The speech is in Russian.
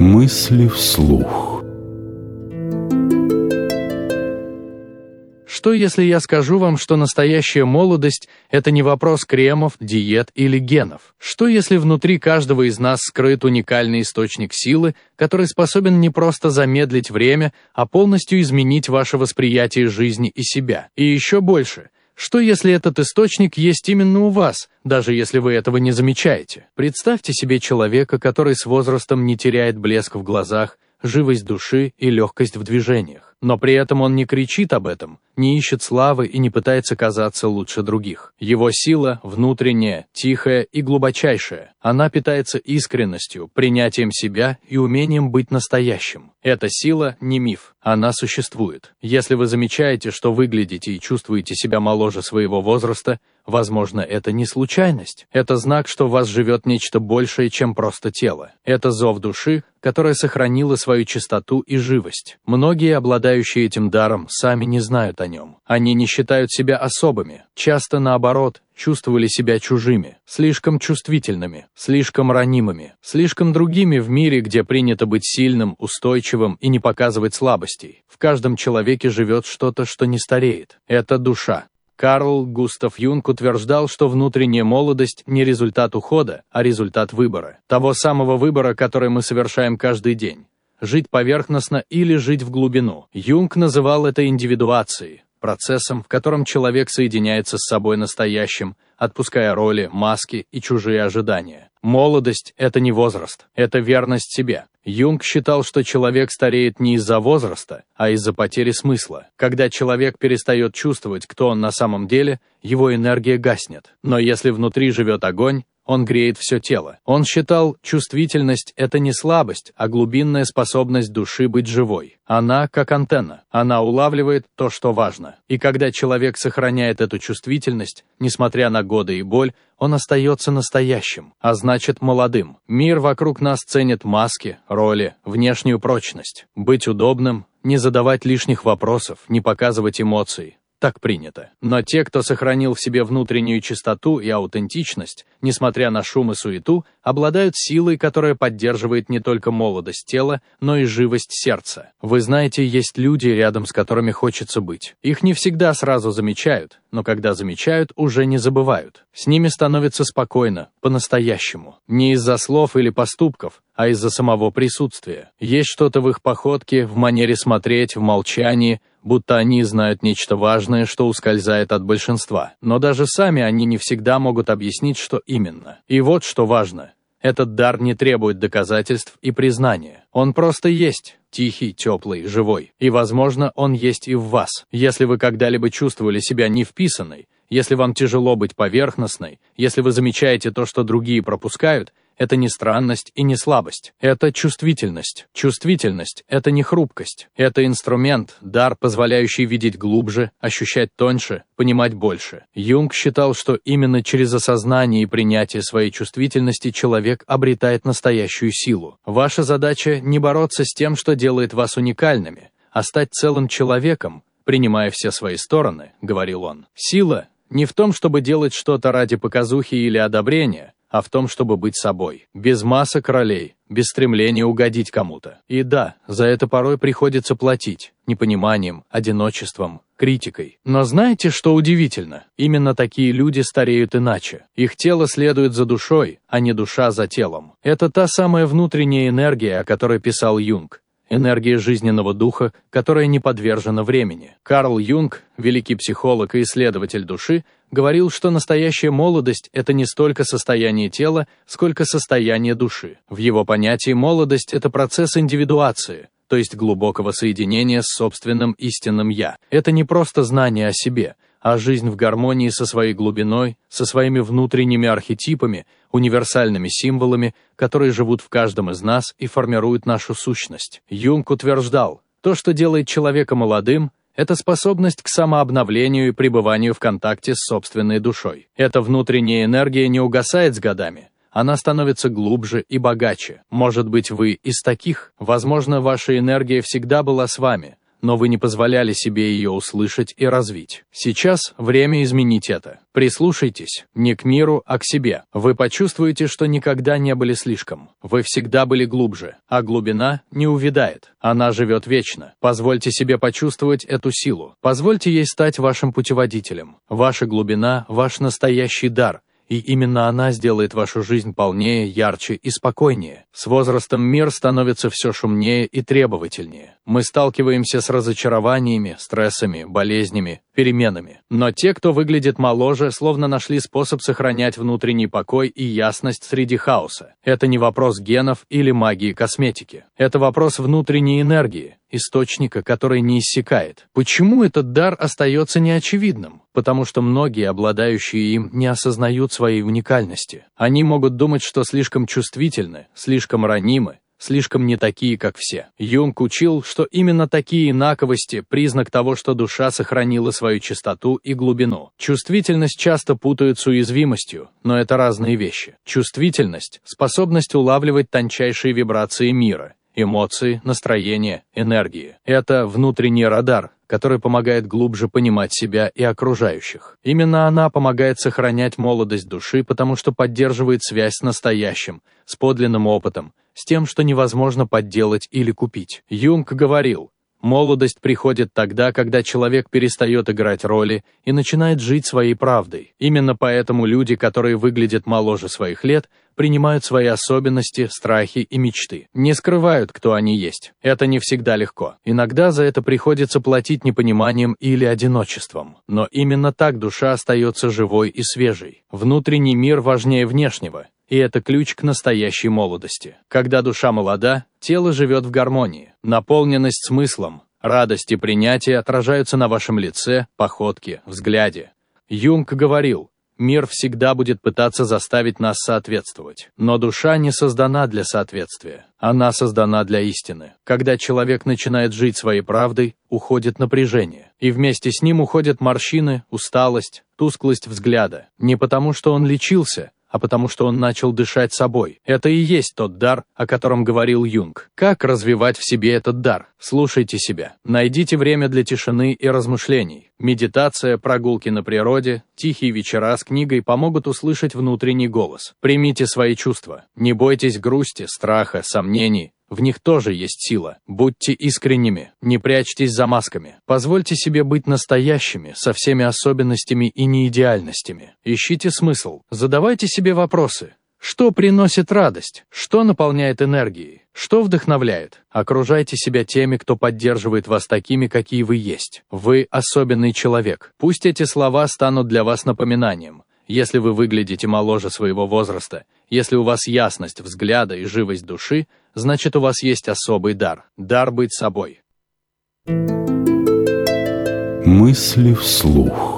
Мысли вслух. Что, если я скажу вам, что настоящая молодость – это не вопрос кремов, диет или генов? Что, если внутри каждого из нас скрыт уникальный источник силы, который способен не просто замедлить время, а полностью изменить ваше восприятие жизни и себя? И еще больше – что, если этот источник есть именно у вас, даже если вы этого не замечаете? Представьте себе человека, который с возрастом не теряет блеск в глазах, живость души и легкость в движениях. Но при этом он не кричит об этом, не ищет славы и не пытается казаться лучше других. Его сила внутренняя, тихая и глубочайшая. Она питается искренностью, принятием себя и умением быть настоящим. Эта сила не миф, она существует. Если вы замечаете, что выглядите и чувствуете себя моложе своего возраста, возможно, это не случайность. Это знак, что в вас живет нечто большее, чем просто тело. Это зов души, которая сохранила свою чистоту и живость. Многие, обладающие этим даром, сами не знают о нем. Они не считают себя особыми. Часто наоборот, чувствовали себя чужими, слишком чувствительными, слишком ранимыми, слишком другими в мире, где принято быть сильным, устойчивым и не показывать слабостей. В каждом человеке живет что-то, что не стареет. Это душа. Карл Густав Юнг утверждал, что внутренняя молодость не результат ухода, а результат выбора. Того самого выбора, который мы совершаем каждый день. Жить поверхностно или жить в глубину. Юнг называл это индивидуацией, процессом, в котором человек соединяется с собой настоящим, отпуская роли, маски и чужие ожидания. Молодость – это не возраст, это верность себе. Юнг считал, что человек стареет не из-за возраста, а из-за потери смысла. Когда человек перестает чувствовать, кто он на самом деле, его энергия гаснет. Но если внутри живет огонь, он греет все тело. Он считал, чувствительность – это не слабость, а глубинная способность души быть живой. Она как антенна. Она улавливает то, что важно. И когда человек сохраняет эту чувствительность, несмотря на годы и боль, он остается настоящим, а значит молодым. Мир вокруг нас ценит маски, роли, внешнюю прочность. Быть удобным, не задавать лишних вопросов, не показывать эмоций. Так принято. Но те, кто сохранил в себе внутреннюю чистоту и аутентичность, несмотря на шум и суету, обладают силой, которая поддерживает не только молодость тела, но и живость сердца. Вы знаете, есть люди, рядом с которыми хочется быть. Их не всегда сразу замечают, но когда замечают, уже не забывают. С ними становится спокойно, по-настоящему. Не из-за слов или поступков, а из-за самого присутствия. Есть что-то в их походке, в манере смотреть, в молчании, будто они знают нечто важное, что ускользает от большинства. Но даже сами они не всегда могут объяснить, что именно. И вот что важно. Этот дар не требует доказательств и признания. Он просто есть. Тихий, теплый, живой. И, возможно, он есть и в вас. Если вы когда-либо чувствовали себя невписанной, если вам тяжело быть поверхностной, если вы замечаете то, что другие пропускают, это не странность и не слабость. Это чувствительность. Чувствительность – это не хрупкость. Это инструмент, дар, позволяющий видеть глубже, ощущать тоньше, понимать больше. Юнг считал, что именно через осознание и принятие своей чувствительности человек обретает настоящую силу. Ваша задача – не бороться с тем, что делает вас уникальными, а стать целым человеком, принимая все свои стороны, говорил он. Сила не в том, чтобы делать что-то ради показухи или одобрения, а в том, чтобы быть собой, без масок ролей, без стремления угодить кому-то. И да, за это порой приходится платить непониманием, одиночеством, критикой. Но знаете, что удивительно? Именно такие люди стареют иначе. Их тело следует за душой, а не душа за телом. Это та самая внутренняя энергия, о которой писал Юнг. Энергия жизненного духа, которая не подвержена времени. Карл Юнг, великий психолог и исследователь души, говорил, что настоящая молодость – это не столько состояние тела, сколько состояние души. В его понятии молодость – это процесс индивидуации, то есть глубокого соединения с собственным истинным «я». Это не просто знание о себе, а жизнь в гармонии со своей глубиной, со своими внутренними архетипами, универсальными символами, которые живут в каждом из нас и формируют нашу сущность. Юнг утверждал, то, что делает человека молодым, это способность к самообновлению и пребыванию в контакте с собственной душой. Эта внутренняя энергия не угасает с годами. Она становится глубже и богаче. Может быть, вы из таких? Возможно, ваша энергия всегда была с вами, но вы не позволяли себе ее услышать и развить. Сейчас время изменить это. Прислушайтесь, не к миру, а к себе. Вы почувствуете, что никогда не были слишком. Вы всегда были глубже, а глубина не увядает. Она живет вечно. Позвольте себе почувствовать эту силу. Позвольте ей стать вашим путеводителем. Ваша глубина – ваш настоящий дар. И именно она сделает вашу жизнь полнее, ярче и спокойнее. С возрастом мир становится все шумнее и требовательнее. Мы сталкиваемся с разочарованиями, стрессами, болезнями, переменами. Но те, кто выглядит моложе, словно нашли способ сохранять внутренний покой и ясность среди хаоса. Это не вопрос генов или магии косметики. Это вопрос внутренней энергии, источника, который не иссякает. Почему этот дар остается неочевидным? Потому что многие, обладающие им, не осознают своей уникальности. Они могут думать, что слишком чувствительны, слишком ранимы, слишком не такие, как все. Юнг учил, что именно такие инаковости – признак того, что душа сохранила свою чистоту и глубину. Чувствительность часто путают с уязвимостью, но это разные вещи. Чувствительность – способность улавливать тончайшие вибрации мира, эмоции, настроения, энергии. Это внутренний радар, который помогает глубже понимать себя и окружающих. Именно она помогает сохранять молодость души, потому что поддерживает связь с настоящим, с подлинным опытом, с тем, что невозможно подделать или купить. Юнг говорил, молодость приходит тогда, когда человек перестает играть роли и начинает жить своей правдой. Именно поэтому люди, которые выглядят моложе своих лет, принимают свои особенности, страхи и мечты. Не скрывают, кто они есть. Это не всегда легко. Иногда за это приходится платить непониманием или одиночеством. Но именно так душа остается живой и свежей. Внутренний мир важнее внешнего. И это ключ к настоящей молодости. Когда душа молода, тело живет в гармонии. Наполненность смыслом, радость и принятие отражаются на вашем лице, походке, взгляде. Юнг говорил, мир всегда будет пытаться заставить нас соответствовать. Но душа не создана для соответствия. Она создана для истины. Когда человек начинает жить своей правдой, уходит напряжение. И вместе с ним уходят морщины, усталость, тусклость взгляда. Не потому, что он лечился, а потому что он начал дышать собой. Это и есть тот дар, о котором говорил Юнг. Как развивать в себе этот дар? Слушайте себя. Найдите время для тишины и размышлений. Медитация, прогулки на природе, тихие вечера с книгой помогут услышать внутренний голос. Примите свои чувства. Не бойтесь грусти, страха, сомнений. В них тоже есть сила. Будьте искренними, не прячьтесь за масками. Позвольте себе быть настоящими, со всеми особенностями и неидеальностями. Ищите смысл. Задавайте себе вопросы. Что приносит радость? Что наполняет энергией? Что вдохновляет? Окружайте себя теми, кто поддерживает вас такими, какие вы есть. Вы особенный человек. Пусть эти слова станут для вас напоминанием. Если вы выглядите моложе своего возраста, если у вас ясность взгляда и живость души, значит, у вас есть особый дар. Дар быть собой. Мысли вслух.